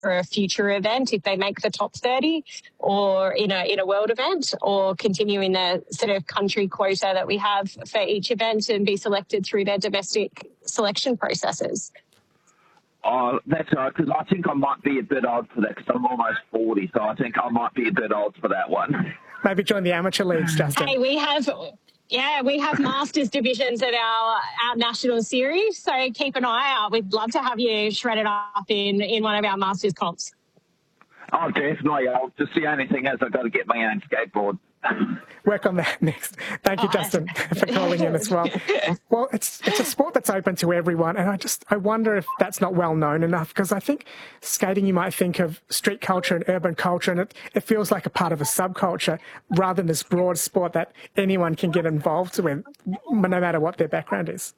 a future event if they make the top 30, or in a world event, or continue in the sort of country quota that we have for each event and be selected through their domestic selection processes. Oh, that's right, because I think I might be a bit old for that, because I'm almost 40, so I think I might be a bit old for that one. Maybe join the amateur leagues, Justin. Hey, we have Masters divisions at our national series, so keep an eye out. We'd love to have you shredded up in one of our Masters comps. Oh, definitely. Just the only thing is I've got to get my own skateboard. Work on that next. Thank you, Justin, for calling in as well. Well, it's a sport that's open to everyone, and I wonder if that's not well known enough, because I think skating, you might think of street culture and urban culture, and it feels like a part of a subculture rather than this broad sport that anyone can get involved with, no matter what their background is.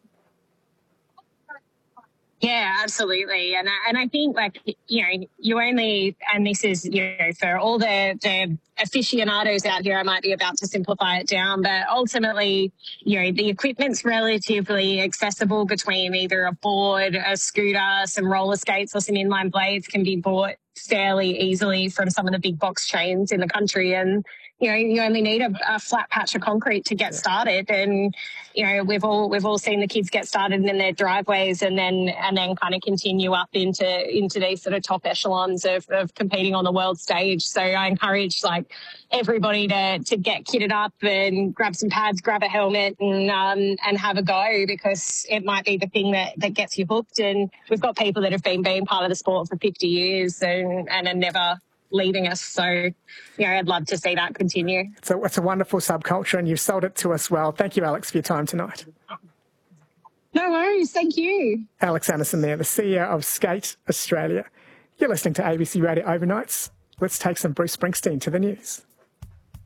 Yeah, absolutely. And I think, like, you only, and this is, for all the aficionados out here, I might be about to simplify it down, but ultimately, the equipment's relatively accessible between either a board, a scooter, some roller skates or some inline blades can be bought fairly easily from some of the big box chains in the country. And, you only need a flat patch of concrete to get started. And, we've all seen the kids get started in their driveways and then kind of continue up into these sort of top echelons of competing on the world stage. So I encourage everybody to get kitted up and grab some pads, grab a helmet and have a go, because it might be the thing that gets you hooked. And we've got people that have been part of the sport for 50 years and are never leaving us. So, I'd love to see that continue. So it's a wonderful subculture, and you've sold it to us well. Thank you, Alex, for your time tonight. No worries. Thank you. Alex Anderson there, the CEO of Skate Australia. You're listening to ABC Radio Overnights. Let's take some Bruce Springsteen to the news.